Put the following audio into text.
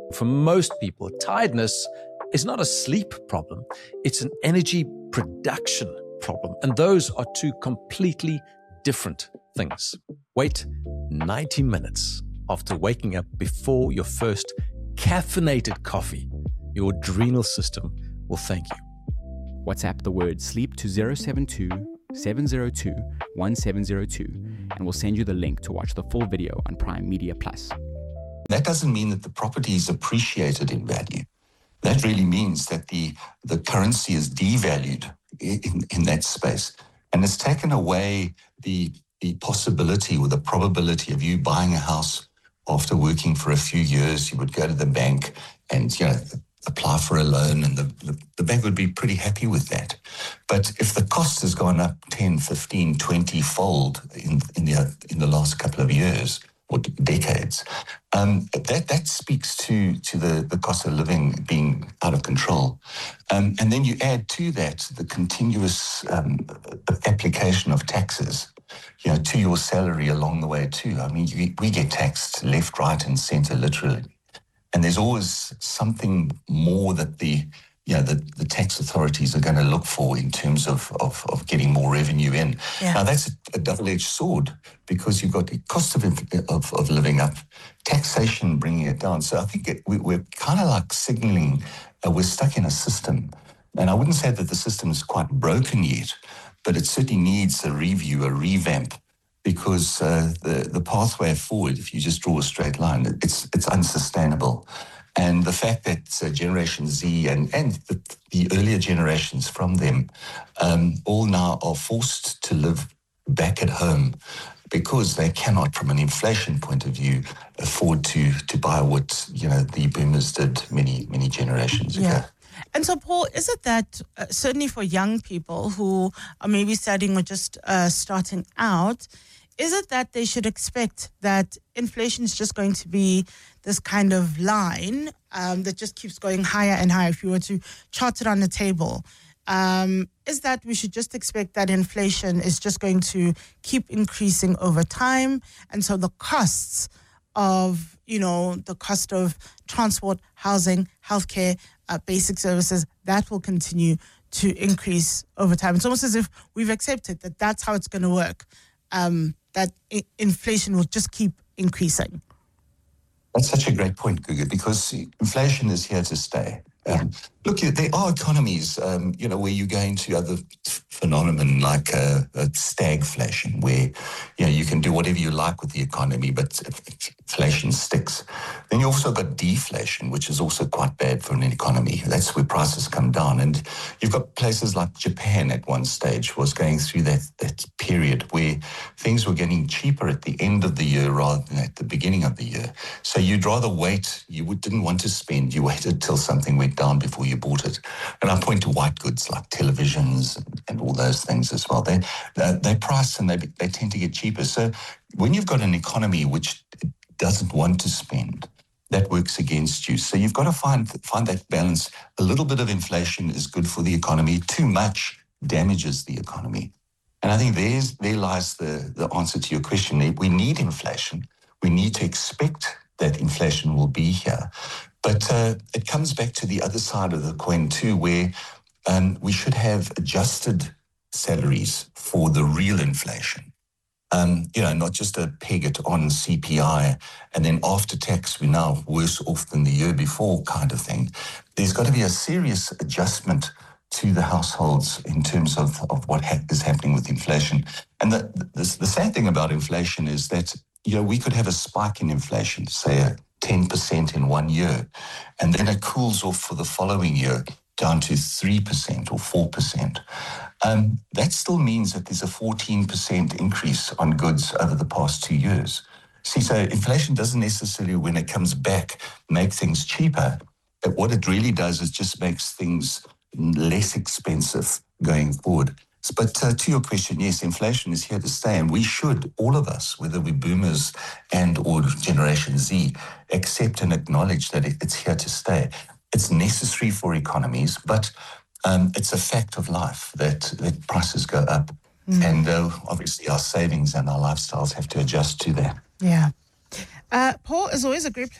For most people, tiredness is not a sleep problem. It's an energy production problem. And those are two completely different things. Wait 90 minutes after waking up before your first caffeinated coffee. Your adrenal system will thank you. WhatsApp the word sleep to 072 702 1702 and we'll send you the link to watch the full video on Prime Media Plus. That doesn't mean that the property is appreciated in value. That really means that the currency is devalued in that space. And it's taken away the possibility or the probability of you buying a house after working for a few years. You would go to the bank and, apply for a loan, and the bank would be pretty happy with that. But if the cost has gone up 10, 15, 20-fold in the last couple of years or decades, that speaks to the cost of living being out of control. And then you add to that the continuous application of taxes, to your salary along the way too. I mean, we get taxed left, right, and centre, literally. And there's always something more that the tax authorities are going to look for in terms of getting more revenue in. Yeah. Now, that's a double-edged sword because you've got the cost of living up, taxation bringing it down. So I think we're kind of like signalling we're stuck in a system. And I wouldn't say that the system is quite broken yet, but it certainly needs a review, a revamp, because the pathway forward, if you just draw a straight line, it's unsustainable. And the fact that Generation Z and the earlier generations from them all now are forced to live back at home because they cannot, from an inflation point of view, afford to buy what the boomers did many generations ago. And so, Paul, is it that certainly for young people who are maybe studying or just starting out, is it that they should expect that inflation is just going to be this kind of line that just keeps going higher and higher? If you were to chart it on the table, is that we should just expect that inflation is just going to keep increasing over time? And so the costs of, the cost of transport, housing, healthcare, basic services, that will continue to increase over time. It's almost as if we've accepted that that's how it's going to work. That inflation will just keep increasing. That's such a great point, Gugu, because inflation is here to stay. Look, there are economies, where you go into other phenomenon like a stagflation, where, you can do whatever you like with the economy, but inflation sticks. Then you also got deflation, which is also quite bad for an economy. That's where prices come down. And you've got places like Japan at one stage was going through that period where things were getting cheaper at the end of the year rather than at the beginning of the year. So you'd rather wait. You didn't want to spend. You waited till something went down before you bought it. And I point to white goods like televisions and all those things as well. They price and they tend to get cheaper. So when you've got an economy which doesn't want to spend, that works against you. So you've got to find that balance. A little bit of inflation is good for the economy. Too much damages the economy. And I think there lies the answer to your question. We need inflation. We need to expect that inflation will be here. But it comes back to the other side of the coin too, where we should have adjusted salaries for the real inflation. Not just a peg it on CPI and then after tax we're now worse off than the year before kind of thing. There's got to be a serious adjustment to the households in terms of what is happening with inflation. And the sad thing about inflation is that, we could have a spike in inflation, say 10% in 1 year, and then it cools off for the following year down to 3% or 4%. That still means that there's a 14% increase on goods over the past 2 years. See, so inflation doesn't necessarily, when it comes back, make things cheaper. But what it really does is just makes things less expensive going forward. But to your question, yes, inflation is here to stay, and we should, all of us, whether we're boomers and or Generation Z, accept and acknowledge that it's here to stay. It's necessary for economies, but it's a fact of life that prices go up. And obviously our savings and our lifestyles have to adjust to that. Yeah. Paul, it's always a great